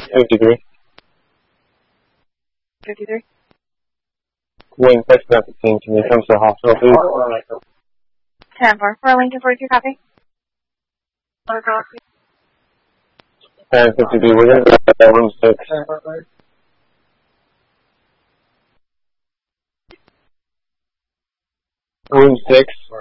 53. 53. Wing 615, can you come to the hospital, please? 10-4. For Lincoln 42, copy. 53, we're going to go to room 6. Room 6,